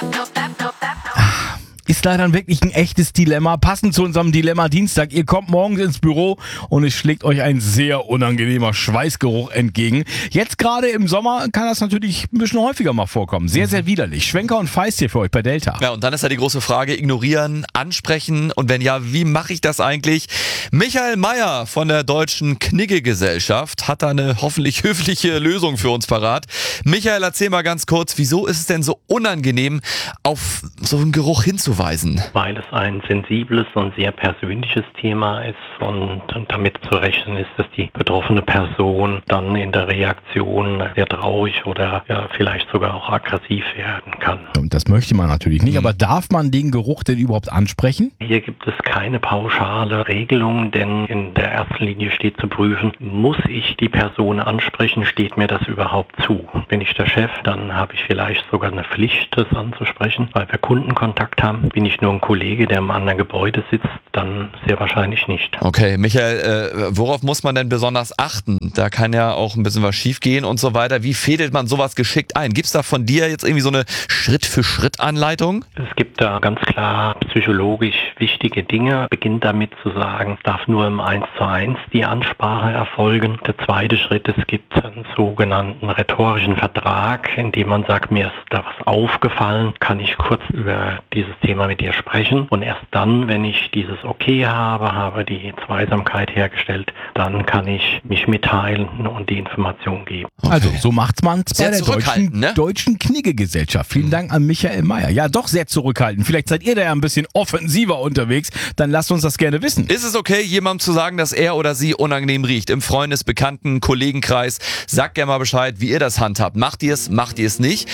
Ist leider wirklich ein echtes Dilemma. Passend zu unserem Dilemma Dienstag. Ihr kommt morgens ins Büro und es schlägt euch ein sehr unangenehmer Schweißgeruch entgegen. Jetzt gerade im Sommer kann das natürlich ein bisschen häufiger mal vorkommen. Sehr, sehr widerlich. Schwenker und Feist hier für euch bei Delta. Ja, und dann ist ja die große Frage, ignorieren, ansprechen und wenn ja, wie mache ich das eigentlich? Michael Mayer von der Deutschen Knigge-Gesellschaft hat da eine hoffentlich höfliche Lösung für uns parat. Michael, erzähl mal ganz kurz, wieso ist es denn so unangenehm, auf so einen Geruch hinzuweisen? Weil es ein sensibles und sehr persönliches Thema ist und damit zu rechnen ist, dass die betroffene Person dann in der Reaktion sehr traurig oder ja, vielleicht sogar auch aggressiv werden kann. Und das möchte man natürlich nicht, aber darf man den Geruch denn überhaupt ansprechen? Hier gibt es keine pauschale Regelung, denn in der ersten Linie steht zu prüfen, muss ich die Person ansprechen, steht mir das überhaupt zu? Bin ich der Chef, dann habe ich vielleicht sogar eine Pflicht, das anzusprechen, weil wir Kundenkontakt haben. Bin ich nur ein Kollege, der im anderen Gebäude sitzt, dann sehr wahrscheinlich nicht. Okay, Michael, worauf muss man denn besonders achten? Da kann ja auch ein bisschen was schiefgehen und so weiter. Wie fädelt man sowas geschickt ein? Gibt's da von dir jetzt irgendwie so eine Schritt-für-Schritt-Anleitung? Es gibt da ganz klar psychologisch wichtige Dinge. Beginnt damit zu sagen, es darf nur im 1:1 die Ansprache erfolgen. Der zweite Schritt, es gibt einen sogenannten rhetorischen Vertrag, in dem man sagt, mir ist da was aufgefallen, kann ich kurz über dieses Thema mit dir sprechen. Und erst dann, wenn ich dieses Okay habe die Zweisamkeit hergestellt, dann kann ich mich mitteilen und die Information geben. Okay. Also, so macht's man bei der Deutschen Knigge-Gesellschaft. Vielen Dank an Michael Mayer. Ja, doch sehr zurückhaltend. Vielleicht seid ihr da ja ein bisschen offensiver unterwegs. Dann lasst uns das gerne wissen. Ist es okay, jemandem zu sagen, dass er oder sie unangenehm riecht? Im Freundes-, Bekannten-, Kollegenkreis. Sagt gerne mal Bescheid, wie ihr das handhabt. Macht ihr es nicht?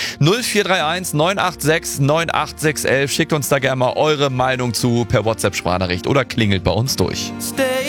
0431 986 98611. Schickt uns da gerne mal eure Meinung zu per WhatsApp-Sprachnachricht oder klingelt bei uns durch.